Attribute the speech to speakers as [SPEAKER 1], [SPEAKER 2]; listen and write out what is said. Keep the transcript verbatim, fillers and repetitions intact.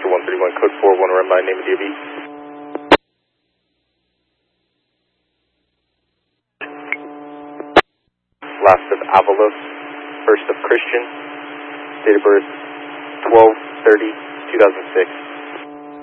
[SPEAKER 1] one three one, code four one, run by name of D O B. Last of Avalos, first of Christian, date of birth twelve thirty two thousand six.